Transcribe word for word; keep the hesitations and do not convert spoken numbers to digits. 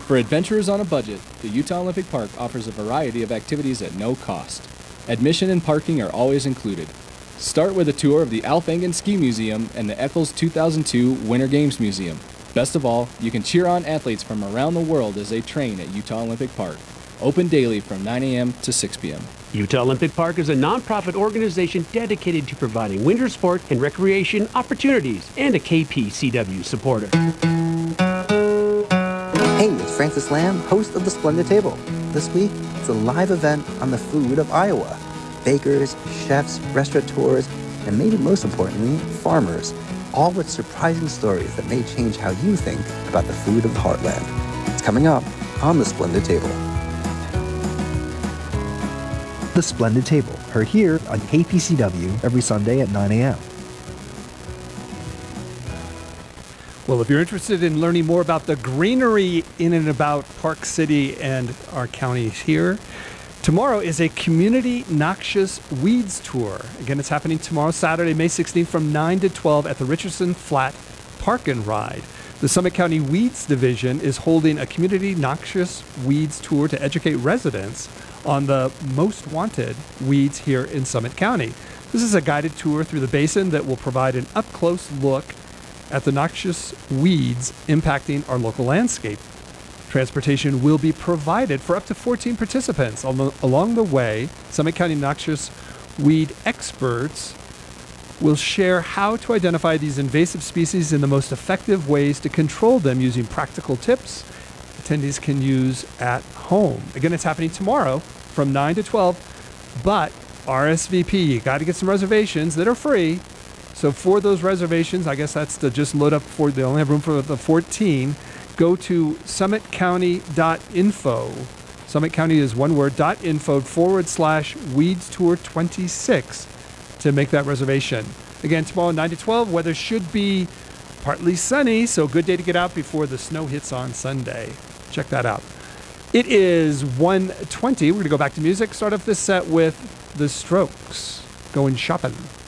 For adventurers on a budget, the Utah Olympic Park offers a variety of activities at no cost. Admission and parking are always included. Start with a tour of the Alf Engen Ski Museum and the Eccles two thousand two Winter Games Museum. Best of all, you can cheer on athletes from around the world as they train at Utah Olympic Park. Open daily from nine a.m. to six p.m. Utah Olympic Park is a nonprofit organization dedicated to providing winter sport and recreation opportunities and a K P C W supporter. Hey, it's Francis Lamb, host of The Splendid Table. This week, it's a live event on the food of Iowa. Bakers, chefs, restaurateurs, and maybe most importantly, farmers, all with surprising stories that may change how you think about the food of the heartland. It's coming up on The Splendid Table. The Splendid Table, heard here on K P C W every Sunday at nine a.m. Well, if you're interested in learning more about the greenery in and about Park City and our counties here, tomorrow is a community noxious weeds tour. Again, it's happening tomorrow, Saturday, May sixteenth from nine to twelve at the Richardson Flat Park and Ride. The Summit County Weeds Division is holding a community noxious weeds tour to educate residents on the most wanted weeds here in Summit County. This is a guided tour through the basin that will provide an up-close look at the noxious weeds impacting our local landscape. Transportation will be provided for up to fourteen participants. Along the way, Summit County noxious weed experts will share how to identify these invasive species and the most effective ways to control them using practical tips attendees can use at home. Again, it's happening tomorrow from nine to twelve, but R S V P, you got to get some reservations that are free. So for those reservations, I guess that's to just load up for, they only have room for the fourteen. Go to summit county dot info. Summit County is one word, dot info forward slash weeds tour twenty-six to make that reservation. Again, tomorrow nine to twelve, weather should be partly sunny, so good day to get out before the snow hits on Sunday. Check that out. It is one twenty. We're going to go back to music. Start off this set with The Strokes, Going Shopping.